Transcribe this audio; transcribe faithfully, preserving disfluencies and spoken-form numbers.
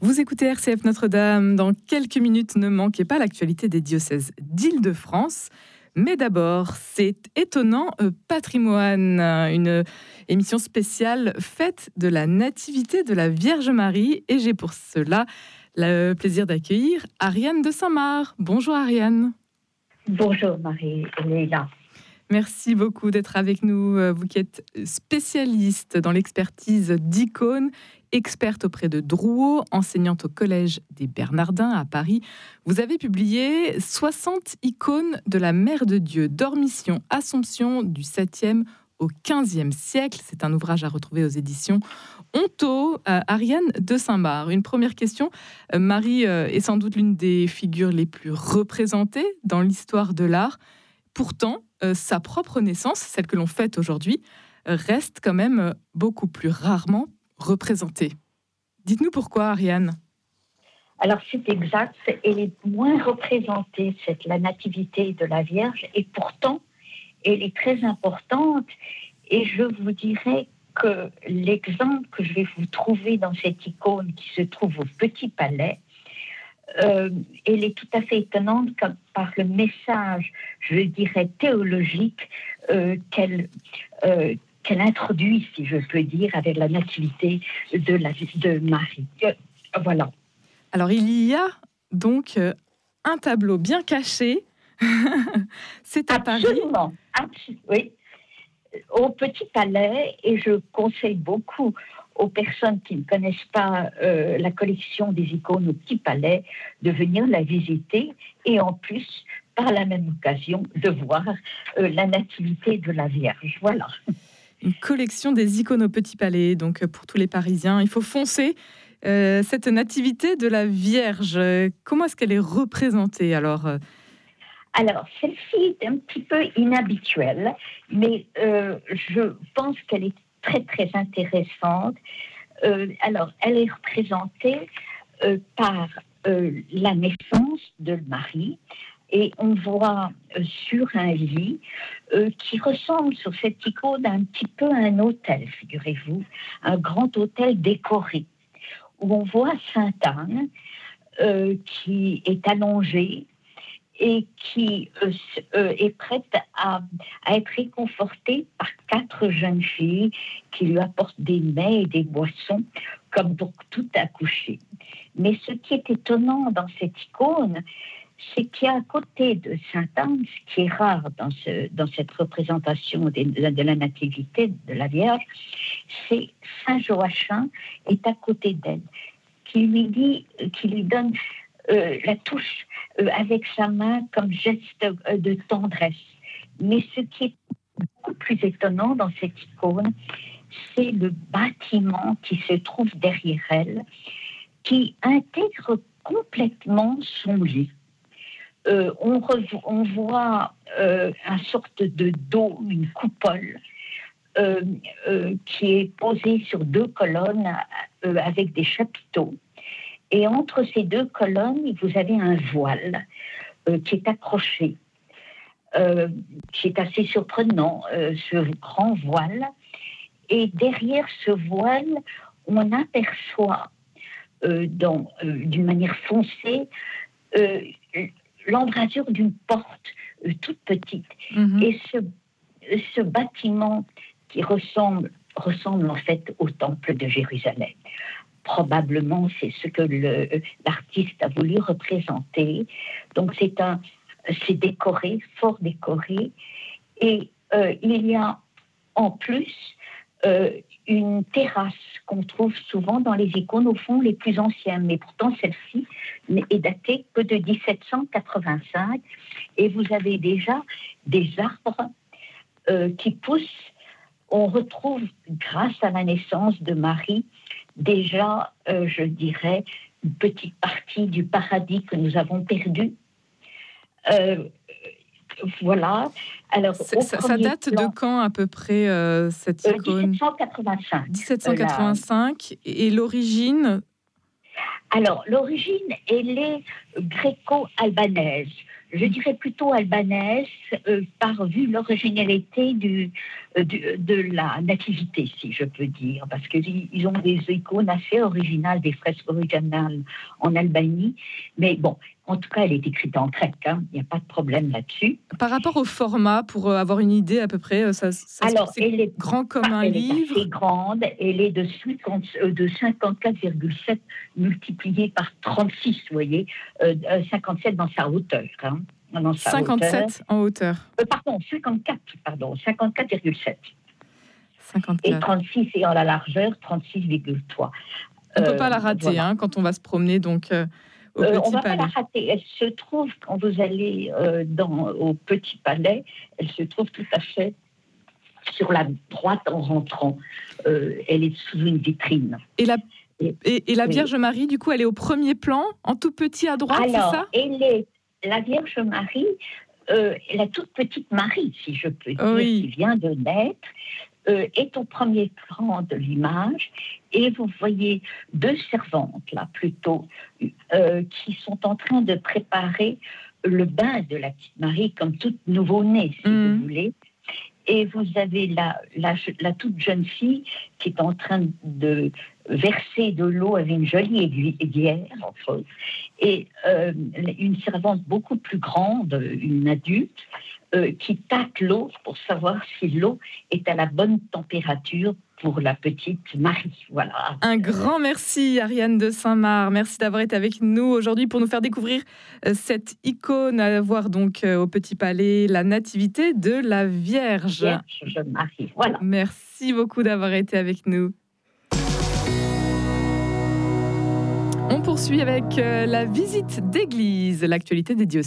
Vous écoutez R C F Notre-Dame. Dans quelques minutes, ne manquez pas l'actualité des diocèses d'Île-de-France. Mais d'abord, c'est étonnant patrimoine, une émission spéciale fête de la Nativité de la Vierge Marie. Et j'ai pour cela le plaisir d'accueillir Ariane de Saint-Marc. Bonjour Ariane. Bonjour Marie, Léla. Merci beaucoup d'être avec nous. Vous qui êtes spécialiste dans l'expertise d'icônes, experte auprès de Drouot, enseignante au Collège des Bernardins à Paris. Vous avez publié soixante icônes de la Mère de Dieu, Dormition, Assomption du septième au quinzième siècle. C'est un ouvrage à retrouver aux éditions Honto. Euh, Ariane de Saint-Marc. Une première question. Euh, Marie euh, est sans doute l'une des figures les plus représentées dans l'histoire de l'art. Pourtant, euh, sa propre naissance, celle que l'on fête aujourd'hui, euh, reste quand même euh, beaucoup plus rarement représentée. Dites-nous pourquoi, Ariane. Alors c'est exact, elle est moins représentée, c'est la nativité de la Vierge, et pourtant, elle est très importante. Et je vous dirais que l'exemple que je vais vous trouver dans cette icône qui se trouve au Petit Palais, Euh, elle est tout à fait étonnante comme, par le message, je dirais, théologique euh, qu'elle, euh, qu'elle introduit, si je peux dire, avec la nativité de, la, de Marie. Euh, voilà. Alors, il y a donc euh, un tableau bien caché. C'est à Absolument. Paris. Absolument. Oui. Au Petit Palais, et je conseille beaucoup aux personnes qui ne connaissent pas euh, la collection des icônes au Petit Palais de venir la visiter et en plus, par la même occasion, de voir euh, la nativité de la Vierge. Voilà. Une collection des icônes au Petit Palais, donc pour tous les Parisiens. Il faut foncer. Euh, cette nativité de la Vierge, comment est-ce qu'elle est représentée alors euh... Alors, celle-ci est un petit peu inhabituelle, mais euh, je pense qu'elle est très, très intéressante. Euh, alors, elle est représentée euh, par euh, la naissance de Marie, et on voit euh, sur un lit euh, qui ressemble sur cette icône un petit peu à un hôtel, figurez-vous, un grand hôtel décoré, où on voit Sainte Anne euh, qui est allongée et qui euh, euh, est prête à, à être réconfortée par quatre jeunes filles qui lui apportent des mets et des boissons, comme pour tout accoucher. Mais ce qui est étonnant dans cette icône, c'est qu'il y a à côté de Sainte Anne, ce qui est rare dans, ce, dans cette représentation de, de, de la nativité de la Vierge, c'est Saint Joachim est à côté d'elle, qui lui dit, qui lui donne euh, la touche euh, avec sa main comme geste euh, de tendresse. Mais ce qui est beaucoup plus étonnant dans cette icône, c'est le bâtiment qui se trouve derrière elle, qui intègre complètement son lit. Euh, on, revo- on voit euh, une sorte de dos, une coupole, euh, euh, qui est posée sur deux colonnes euh, avec des chapiteaux. Et entre ces deux colonnes, vous avez un voile euh, qui est accroché, euh, qui est assez surprenant, euh, ce grand voile. Et derrière ce voile, on aperçoit euh, dans, euh, d'une manière foncée euh, l'embrasure d'une porte euh, toute petite. Mm-hmm. Et ce, ce bâtiment qui ressemble, ressemble en fait au temple de Jérusalem. Probablement, c'est ce que le, l'artiste a voulu représenter. Donc, c'est, un, c'est décoré, fort décoré. Et euh, il y a en plus euh, une terrasse qu'on trouve souvent dans les icônes, au fond, les plus anciennes. Mais pourtant, celle-ci est datée que de dix-sept cent quatre-vingt-cinq. Et vous avez déjà des arbres euh, qui poussent. On retrouve, grâce à la naissance de Marie, déjà, euh, je dirais, une petite partie du paradis que nous avons perdu. Euh, voilà. Alors, ça, ça date plan, de quand à peu près euh, cette icône ? dix-sept cent quatre-vingt-cinq. dix-sept cent quatre-vingt-cinq. La... Et l'origine ? Alors, l'origine, elle est gréco-albanaise. je dirais plutôt albanaise, euh, par vu l'originalité du, euh, du, de la nativité, si je peux dire, parce qu'ils ils ont des icônes assez originales, des fresques originales en Albanie, mais bon, en tout cas, elle est écrite en grec, hein, il n'y a pas de problème là-dessus. Par rapport au format, pour euh, avoir une idée à peu près, ça, ça Alors, c'est elle est, grand comme un elle livre. est assez grande, elle est de, cinquante, euh, de cinquante-quatre virgule sept multiplié par trente-six, vous voyez, euh, cinquante-sept dans sa hauteur. Hein, dans sa cinquante-sept hauteur. en hauteur. Euh, pardon, cinquante-quatre, pardon, cinquante-quatre virgule sept. cinquante-quatre. Et trente-six est en la largeur, trente-six virgule trois. On ne peut pas la rater voilà. hein, quand on va se promener donc euh, au euh, Petit On ne va Palais. pas la rater. Elle se trouve, quand vous allez euh, dans, au Petit Palais, elle se trouve tout à fait sur la droite en rentrant. Euh, elle est sous une vitrine. Et la, et, et la Vierge oui. Marie, du coup, elle est au premier plan, en tout petit à droite, Alors, c'est ça? elle est, la Vierge Marie, euh, la toute petite Marie, si je peux dire, oui. qui vient de naître, euh, est au premier plan de l'image. Et vous voyez deux servantes, là, plutôt, euh, qui sont en train de préparer le bain de la petite Marie, comme toute nouveau-née, si mmh. vous voulez. Et vous avez la, la, la toute jeune fille qui est en train de verser de l'eau avec une jolie aiguière, enfin, et euh, une servante beaucoup plus grande, une adulte, euh, qui tâte l'eau pour savoir si l'eau est à la bonne température pour la petite Marie. Voilà. Un grand merci, Ariane de Saint-Marc. Merci d'avoir été avec nous aujourd'hui pour nous faire découvrir cette icône à voir donc au Petit Palais, la nativité de la Vierge. Vierge Marie, voilà. Merci beaucoup d'avoir été avec nous. On poursuit avec la visite d'église, l'actualité des diocèses.